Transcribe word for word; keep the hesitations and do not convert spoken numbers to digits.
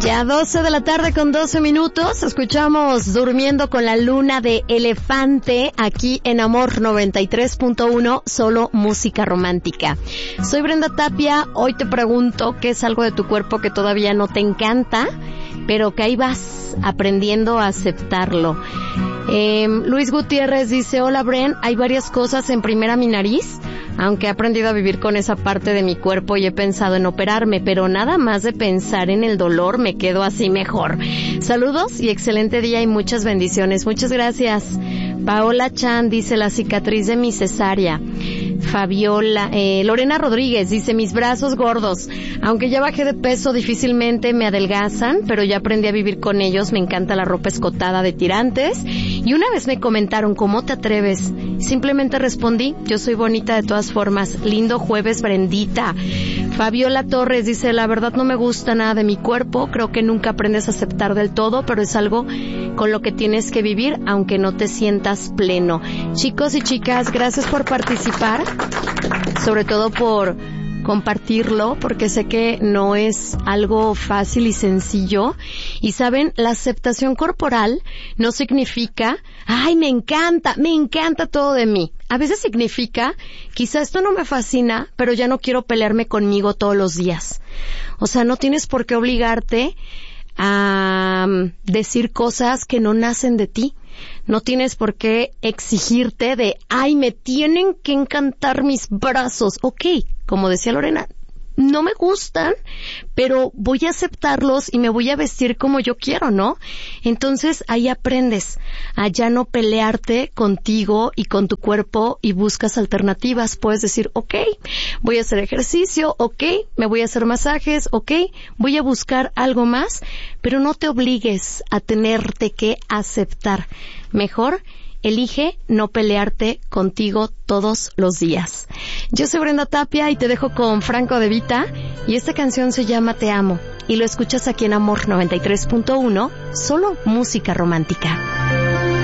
Ya doce de la tarde con doce minutos, escuchamos Durmiendo con la Luna de Elefante aquí en Amor noventa y tres punto uno, solo música romántica. Soy Brenda Tapia, hoy te pregunto qué es algo de tu cuerpo que todavía no te encanta, pero que ahí vas aprendiendo a aceptarlo. Eh, Luis Gutiérrez dice, hola Bren, hay varias cosas. En primera, mi nariz, aunque he aprendido a vivir con esa parte de mi cuerpo y he pensado en operarme, pero nada más de pensar en el dolor me quedo así mejor. Saludos y excelente día y muchas bendiciones. Muchas gracias. Paola Chan dice, la cicatriz de mi cesárea. Fabiola, eh, Lorena Rodríguez dice, mis brazos gordos, aunque ya bajé de peso, difícilmente me adelgazan, pero ya aprendí a vivir con ellos. Me encanta la ropa escotada de tirantes. Y una vez me comentaron, ¿cómo te atreves? Simplemente respondí, yo soy bonita de todas formas. Lindo jueves, Brendita. Fabiola Torres dice, la verdad no me gusta nada de mi cuerpo, creo que nunca aprendes a aceptar del todo, pero es algo con lo que tienes que vivir, aunque no te sientas pleno. Chicos y chicas, gracias por participar, sobre todo por compartirlo, porque sé que no es algo fácil y sencillo. Y saben, la aceptación corporal no significa, ay, me encanta, me encanta todo de mí. A veces significa, quizá esto no me fascina, pero ya no quiero pelearme conmigo todos los días. O sea, no tienes por qué obligarte a decir cosas que no nacen de ti. No tienes por qué exigirte de, ay, me tienen que encantar mis brazos. Ok, como decía Lorena, no me gustan, pero voy a aceptarlos y me voy a vestir como yo quiero, ¿no? Entonces ahí aprendes a ya no pelearte contigo y con tu cuerpo y buscas alternativas. Puedes decir, ok, voy a hacer ejercicio, ok, me voy a hacer masajes, ok, voy a buscar algo más, pero no te obligues a tenerte que aceptar. Mejor elige no pelearte contigo todos los días. Yo soy Brenda Tapia y te dejo con Franco De Vita y esta canción se llama Te Amo y lo escuchas aquí en Amor noventa y tres punto uno, solo música romántica.